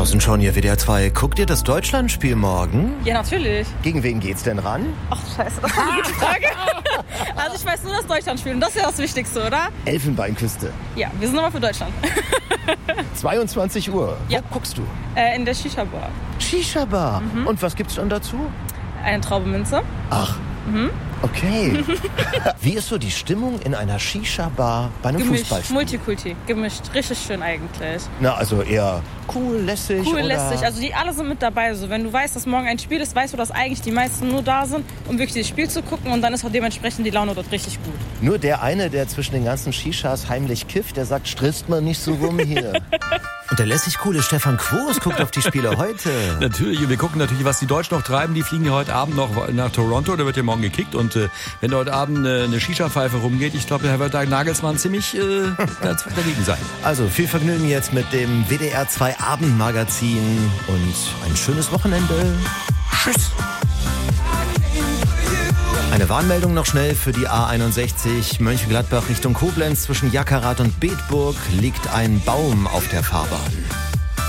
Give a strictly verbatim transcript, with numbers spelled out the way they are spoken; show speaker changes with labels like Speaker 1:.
Speaker 1: Draußen schauen hier W D R zwei. Guckt ihr das Deutschlandspiel morgen?
Speaker 2: Ja, natürlich.
Speaker 1: Gegen wen geht's denn ran?
Speaker 2: Ach, scheiße, das ist eine gute Frage. Also ich weiß nur, dass Deutschland spielt und das ist ja das Wichtigste, oder?
Speaker 1: Elfenbeinküste.
Speaker 2: Ja, wir sind nochmal für Deutschland.
Speaker 1: zweiundzwanzig Uhr.
Speaker 2: Ja.
Speaker 1: Wo guckst du?
Speaker 2: Äh, in der Shisha-Bar.
Speaker 1: Shisha-Bar. Mhm. Und was gibt's dann dazu?
Speaker 2: Eine Traube Minze.
Speaker 1: Ach,
Speaker 2: Mhm.
Speaker 1: okay. Wie ist so die Stimmung in einer Shisha-Bar bei einem
Speaker 2: Gemischt,
Speaker 1: Fußballspiel?
Speaker 2: Multikulti, gemischt, richtig schön eigentlich.
Speaker 1: Na, also eher cool, lässig
Speaker 2: Cool,
Speaker 1: oder?
Speaker 2: lässig, also die alle sind mit dabei. Also wenn du weißt, dass morgen ein Spiel ist, weißt du, dass eigentlich die meisten nur da sind, um wirklich das Spiel zu gucken und dann ist auch dementsprechend die Laune dort richtig gut.
Speaker 1: Nur der eine, der zwischen den ganzen Shishas heimlich kifft, der sagt, stresst man nicht so rum hier. Und der lässig coole Stefan Quos guckt auf die Spiele heute.
Speaker 3: Natürlich, und wir gucken natürlich, was die Deutschen noch treiben. Die fliegen ja heute Abend noch nach Toronto, da wird ja morgen gekickt. Und äh, wenn heute Abend äh, eine Shisha-Pfeife rumgeht, ich glaube, da wird der Nagelsmann ziemlich äh, dagegen sein.
Speaker 1: Also viel Vergnügen jetzt mit dem W D R zwei Abendmagazin und ein schönes Wochenende. Tschüss. Eine Warnmeldung noch schnell für die A einundsechzig Mönchengladbach Richtung Koblenz. Zwischen Jackerath und Bedburg liegt ein Baum auf der Fahrbahn.